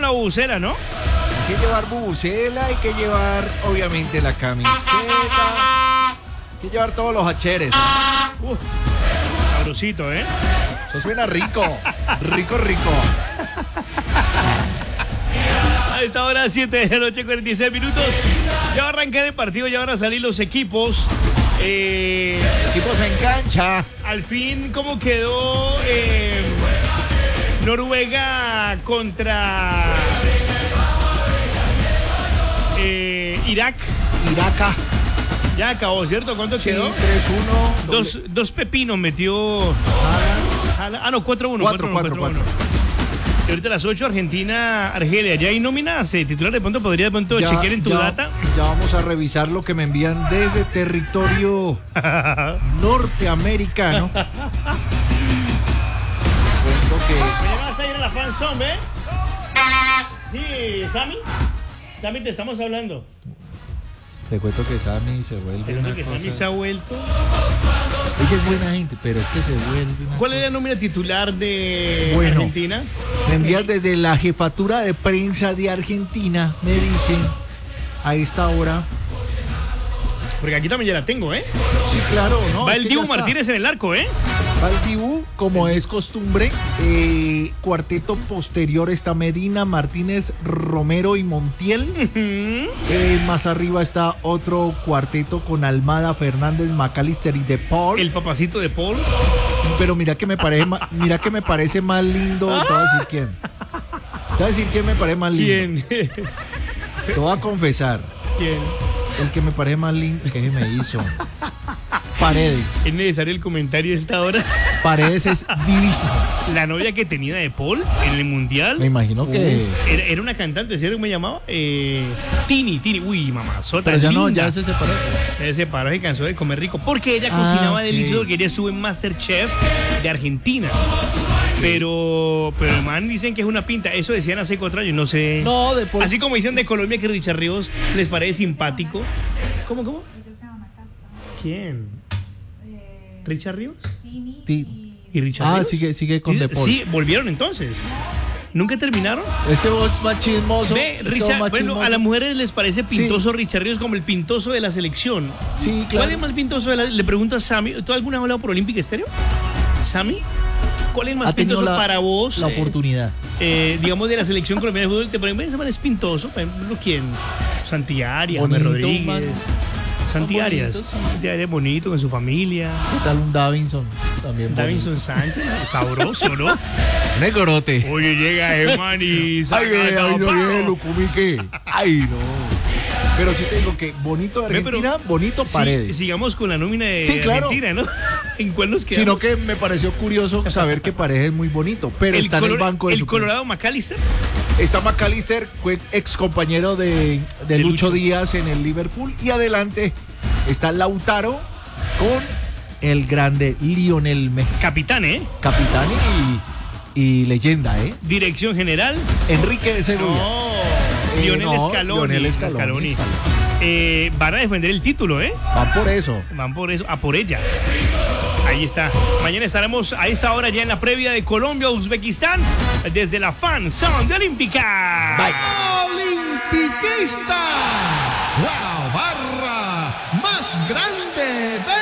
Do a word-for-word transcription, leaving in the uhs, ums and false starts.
la bubucela, ¿no? Hay que llevar bubucela, hay que llevar, obviamente, la camiseta. Hay que llevar todos los hacheres. Uh, sabrosito, ¿eh? Eso suena rico. Rico, rico. A esta hora, siete de la noche, cuarenta y seis minutos. Ya va a arrancar el partido, ya van a salir los equipos. Eh, Equipos en cancha. Al fin, ¿cómo quedó eh, Noruega contra eh, Irak? Iraca. Ya acabó, ¿cierto? ¿Cuánto Sí, quedó? tres uno. Dos, dos pepinos metió. Haaland. Ah, no, cuatro uno. cuatro cuatro cuatro. Y ahorita a las ocho, Argentina, Argelia. ¿Ya hay nóminas? Eh, titular de pronto, podría de pronto Ya, chequear en tu ya, data. Ya vamos a revisar lo que me envían desde territorio norteamericano. Cuento que ¿Me vas a ir a la fan zone, eh? Sí, Sammy. Sammy, te estamos hablando. te cuento que Sammy se vuelve Te cuento una que cosa. Sammy se ha vuelto. Ella es buena gente, pero es que se vuelve una ¿Cuál es cosa. la nómina titular de Bueno. Argentina? Me envían desde la jefatura de prensa de Argentina, me dicen a esta hora. Porque aquí también ya la tengo, ¿eh? Sí, claro, ¿no? Va Es el que Dibu ya está. Martínez en el arco, ¿eh? Va el Dibu, como es costumbre. Eh, cuarteto posterior está Medina, Martínez, Romero y Montiel. Eh, más arriba está otro cuarteto con Almada, Fernández, McAllister y De Paul. El papacito de Paul. Pero mira que me parece, ma- mira que me parece más lindo. Te voy a decir quién. Te voy a decir quién me parece más lindo. ¿Quién? Te voy a confesar. ¿Quién? El que me parece más lindo que me hizo. Paredes. ¿Es necesario el comentario a esta hora? Paredes es divino. La novia que tenía de Paul en el Mundial. Me imagino que. Uf, era, era una cantante, ¿cierto? ¿Cómo me llamaba? Eh, Tini, Tini. Uy, mamá, sota. Pero ya no, linda. ya se separó. Se separó y cansó de comer rico. Porque ella Ah, cocinaba ok. delicioso, porque ella estuvo en Masterchef de Argentina. Pero, pero el man dicen que es una pinta. Eso decían hace cuatro años, no sé. No, de Paul. Así como dicen de Colombia que Richard Ríos les parece simpático. ¿Cómo, cómo? ¿Quién? ¿Richard Ríos? Ti- ¿Y Richard Ah, Ríos? sigue, sigue con Sí, De Paul. sí, volvieron entonces. ¿Nunca terminaron? Es que vos más chismoso. Ve, es que vos Richard, más bueno, chismoso. a las mujeres les parece pintoso Richard Ríos como el pintoso de la selección. Sí, claro. ¿Cuál es más pintoso de la, le pregunto a Sammy, ¿tú alguna vez has hablado por Olympic Estéreo? ¿Sammy? ¿Cuál es más Ha tenido pintoso la- para vos? La eh, oportunidad. eh, digamos, de la selección colombiana de fútbol, te ponen, ese man es pintoso, por ejemplo, ¿quién? Santi Arias, James Bonito, Rodríguez. man. Santi Son Arias, bonitos, sí. Santi Arias bonito, con su familia. ¿Qué tal un Davinson? También Davinson Sánchez, sabroso, ¿no? bonito. Negorote. Oye, llega Eman y saca Ay, ve, todo, ay, no, ¡pau! bien, lo comiqué. Ay, no. Pero sí te digo que bonito de Ve, pero- Argentina, bonito Sí, Paredes. sigamos con la nómina de Sí, claro. Argentina, ¿no? ¿En cuál nos quedamos? Sino que me pareció curioso saber que Paredes es muy bonito, pero está en el color- banco de el suplentes. Colorado McAllister. Está McAllister, fue ex compañero de, de, De Lucho Lucho. Díaz en el Liverpool. Y adelante está Lautaro con el grande Lionel Messi. Capitán, ¿eh? Capitán y, y leyenda, ¿eh? Dirección general. Enrique de Segovia. No, Eh, Lionel no, Scaloni. Lionel Scaloni, Scaloni. Scaloni. Eh, van a defender el título, ¿eh? Van por eso. Van por eso, a por ella. Ahí está. Mañana estaremos a esta hora ya en la previa de Colombia-Uzbekistán desde la Fan Zone de Olímpica. Olimpicista, la barra más grande de